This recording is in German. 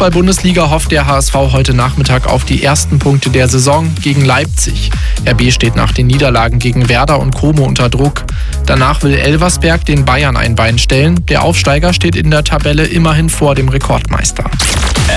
Fußball-Bundesliga hofft der HSV heute Nachmittag auf die ersten Punkte der Saison gegen Leipzig. RB steht nach den Niederlagen gegen Werder und Como unter Druck. Danach will Elversberg den Bayern ein Bein stellen. Der Aufsteiger steht in der Tabelle immerhin vor dem Rekordmeister.